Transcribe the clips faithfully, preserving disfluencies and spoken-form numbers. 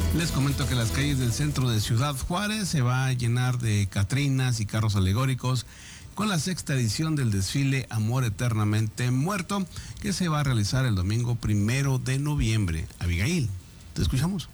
Les comento que las calles del centro de Ciudad Juárez se va a llenar de catrinas y carros alegóricos con la sexta edición del desfile Amor Eternamente Muerto, que se va a realizar el domingo primero de noviembre. Abigail, te escuchamos.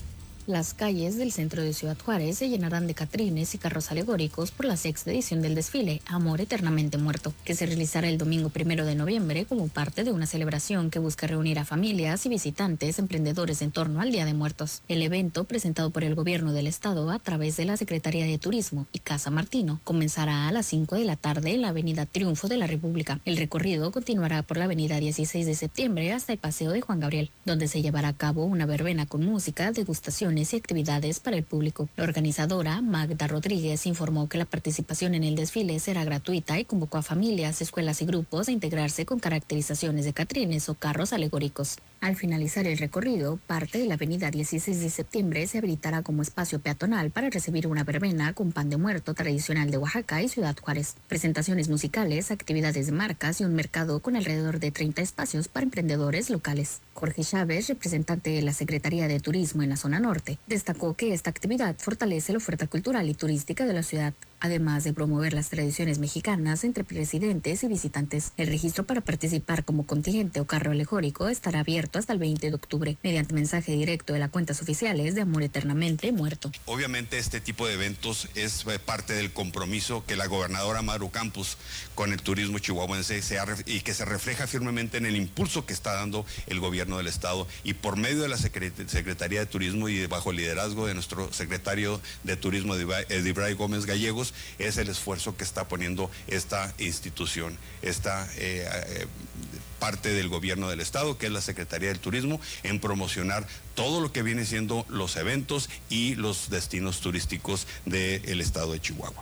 Las calles del centro de Ciudad Juárez se llenarán de catrines y carros alegóricos por la sexta edición del desfile Amor Eternamente Muerto, que se realizará el domingo primero de noviembre como parte de una celebración que busca reunir a familias y visitantes emprendedores en torno al Día de Muertos. El evento, presentado por el gobierno del estado a través de la Secretaría de Turismo y Casa Martino, comenzará a las cinco de la tarde en la avenida Triunfo de la República. El recorrido continuará por la avenida dieciséis de septiembre hasta el Paseo de Juan Gabriel, donde se llevará a cabo una verbena con música, degustaciones y actividades para el público. La organizadora, Magda Rodríguez, informó que la participación en el desfile será gratuita y convocó a familias, escuelas y grupos a integrarse con caracterizaciones de catrines o carros alegóricos. Al finalizar el recorrido, parte de la avenida dieciséis de septiembre se habilitará como espacio peatonal para recibir una verbena con pan de muerto tradicional de Oaxaca y Ciudad Juárez, presentaciones musicales, actividades de marcas y un mercado con alrededor de treinta espacios para emprendedores locales. Jorge Chávez, representante de la Secretaría de Turismo en la zona norte, destacó que esta actividad fortalece la oferta cultural y turística de la ciudad, además de promover las tradiciones mexicanas entre residentes y visitantes. El registro para participar como contingente o carro alegórico estará abierto hasta el veinte de octubre, mediante mensaje directo de las cuentas oficiales de Amor Eternamente Muerto. Obviamente este tipo de eventos es parte del compromiso que la gobernadora Maru Campos con el turismo chihuahuense se ha, y que se refleja firmemente en el impulso que está dando el gobierno del estado, y por medio de la Secretaría de Turismo y bajo el liderazgo de nuestro secretario de Turismo, Edibray Gómez Gallegos, es el esfuerzo que está poniendo esta institución, esta eh, eh, parte del gobierno del estado, que es la Secretaría del Turismo, en promocionar todo lo que viene siendo los eventos y los destinos turísticos del estado de Chihuahua.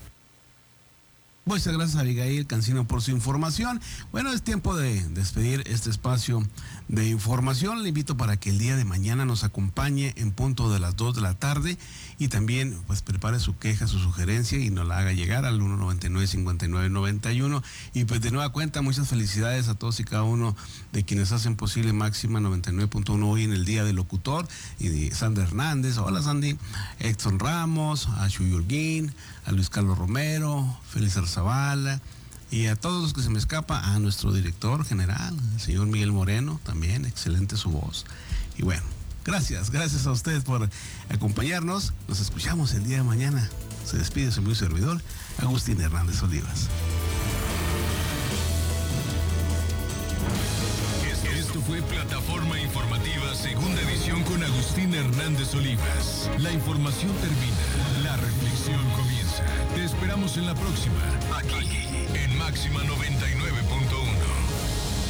Muchas gracias, Abigail Cancino, por su información. Bueno, es tiempo de despedir este espacio de información. Le invito para que el día de mañana nos acompañe en punto de las dos de la tarde y también pues prepare su queja, su sugerencia y nos la haga llegar al uno noventa y nueve, cincuenta y nueve noventa y uno. Y pues de nueva cuenta, muchas felicidades a todos y cada uno de quienes hacen posible Máxima noventa y nueve punto uno hoy en el Día del Locutor. Y de Sandra Hernández, hola Sandy, Edson Ramos, a Chuy Holguín, a Luis Carlos Romero, Félix Zavala, y a todos los que se me escapa, a nuestro director general, el señor Miguel Moreno, también excelente su voz. Y bueno, gracias, gracias a ustedes por acompañarnos. Nos escuchamos el día de mañana. Se despide su amigo y servidor, Agustín Hernández Olivas. Esto fue Plataforma Informativa, segunda edición con Agustín Hernández Olivas. La información termina, la reflexión comienza. Te esperamos en la próxima, aquí en Máxima noventa.